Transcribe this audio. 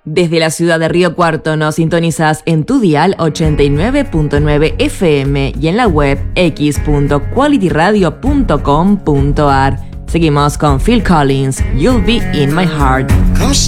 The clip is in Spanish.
Desde la ciudad de Río Cuarto nos sintonizas en tu dial 89.9 FM y en la web x.qualityradio.com.ar. Seguimos con Phil Collins, You'll Be In My Heart.